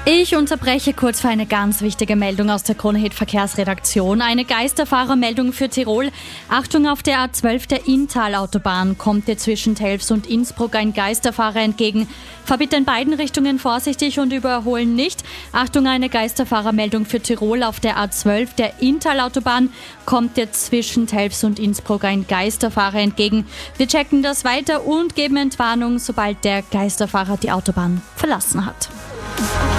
Ich unterbreche kurz für eine ganz wichtige Meldung aus der Krone Hit Verkehrsredaktion. Eine Geisterfahrermeldung für Tirol. Achtung, auf der A12 der Inntalautobahn kommt dir zwischen Telfs und Innsbruck ein Geisterfahrer entgegen. Fahr bitte in beiden Richtungen vorsichtig und überholen nicht. Achtung, eine Geisterfahrermeldung für Tirol. Auf der A12 der Inntalautobahn kommt dir zwischen Telfs und Innsbruck ein Geisterfahrer entgegen. Wir checken das weiter und geben Entwarnung, sobald der Geisterfahrer die Autobahn verlassen hat.